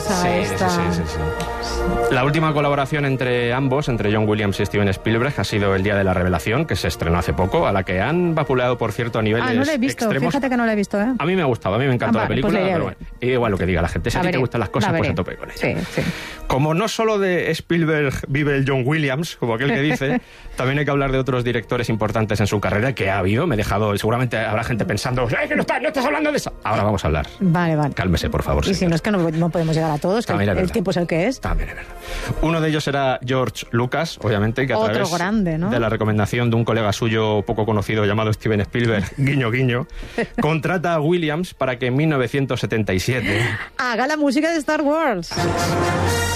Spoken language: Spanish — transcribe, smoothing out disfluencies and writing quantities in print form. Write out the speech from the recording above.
famosa esta. Sí. La última colaboración entre ambos, entre John Williams y Steven Spielberg, ha sido El día de la revelación, que se estrenó hace poco, a la que han vapuleado, por cierto, a niveles no la he visto, extremos. fíjate que no la he visto, ¿eh? A mí me ha gustado, a mí me encantó la película, pues pero bueno, y igual lo que diga la gente, si a ti te gustan las cosas, pues a tope con ella. Sí. Como no solo de Spielberg vive el John Williams, como aquel que dice, también hay que hablar de otros directores importantes en su carrera, que ha habido, me he dejado, y seguramente habrá gente pensando, que no estás hablando de eso! Ahora vamos a hablar. Vale. Cálmese, por favor. Y si no, es que no podemos llegar a todos, que el tiempo es el que es. También es verdad. Uno de ellos era George Lucas, obviamente, que a Otro través grande, ¿no? de la recomendación de un colega suyo poco conocido llamado Steven Spielberg, guiño guiño, contrata a Williams para que en 1977 haga la música de Star Wars.